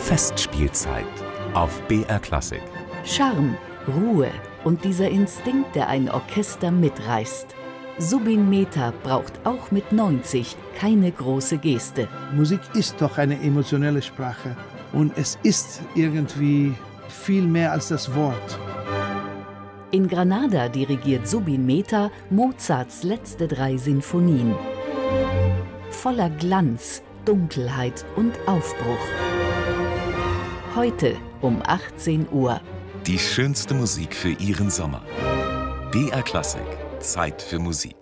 Festspielzeit auf BR Klassik. Charme, Ruhe und dieser Instinkt, der ein Orchester mitreißt. Zubin Mehta braucht auch mit 90 keine große Geste. Musik ist doch eine emotionelle Sprache und es ist irgendwie viel mehr als das Wort. In Granada dirigiert Zubin Mehta Mozarts letzte 3 Sinfonien. Voller Glanz, Dunkelheit und Aufbruch. Heute um 18 Uhr. Die schönste Musik für Ihren Sommer. BR Klassik. Zeit für Musik.